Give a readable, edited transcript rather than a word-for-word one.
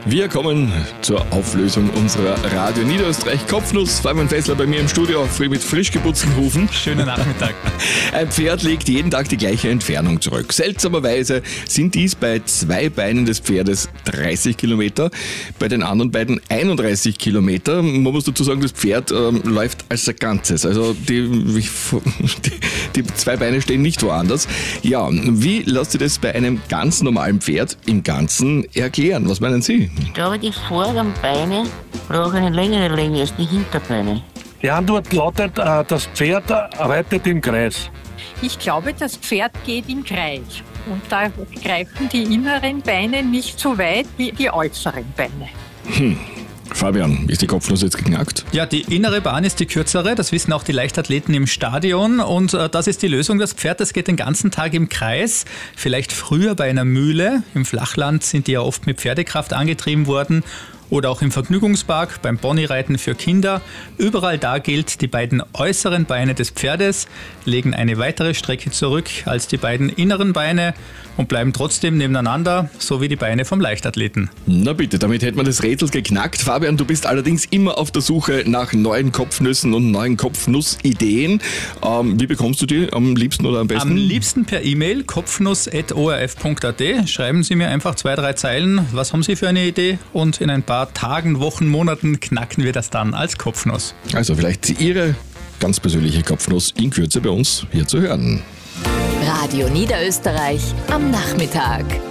Wir kommen zur Auflösung unserer Radio Niederösterreich Kopfnuss. Fabian Fessler bei mir im Studio, früh mit frisch geputzten Hufen. Schönen Nachmittag. Ein Pferd legt jeden Tag die gleiche Entfernung zurück. Seltsamerweise sind dies bei 2 Beinen des Pferdes 30 Kilometer, bei den anderen beiden 31 Kilometer. Man muss dazu sagen, das Pferd läuft als ein Ganzes. Also die 2 Beine stehen nicht woanders. Ja, wie lässt sich das bei einem ganz normalen Pferd im Ganzen erklären? Was meinen Sie? Ich glaube, die vorderen Beine brauchen eine längere Länge als die Hinterbeine. Die Antwort lautet, das Pferd reitet im Kreis. Ich glaube, das Pferd geht im Kreis. Und da greifen die inneren Beine nicht so weit wie die äußeren Beine. Fabian, ist die Kopfnuss jetzt geknackt? Ja, die innere Bahn ist die kürzere, das wissen auch die Leichtathleten im Stadion und das ist die Lösung. Das Pferd, das geht den ganzen Tag im Kreis, vielleicht früher bei einer Mühle. Im Flachland sind die ja oft mit Pferdekraft angetrieben worden. Oder auch im Vergnügungspark, beim Ponyreiten für Kinder. Überall da gilt, die beiden äußeren Beine des Pferdes legen eine weitere Strecke zurück als die beiden inneren Beine und bleiben trotzdem nebeneinander, so wie die Beine vom Leichtathleten. Na bitte, damit hätte man das Rätsel geknackt. Fabian, du bist allerdings immer auf der Suche nach neuen Kopfnüssen und neuen Kopfnussideen. Wie bekommst du die am liebsten oder am besten? Am liebsten per E-Mail kopfnuss@orf.at. Schreiben Sie mir einfach 2-3 Zeilen. Was haben Sie für eine Idee? Und in ein paar Tagen, Wochen, Monaten knacken wir das dann als Kopfnuss. Also vielleicht Ihre ganz persönliche Kopfnuss in Kürze bei uns hier zu hören. Radio Niederösterreich am Nachmittag.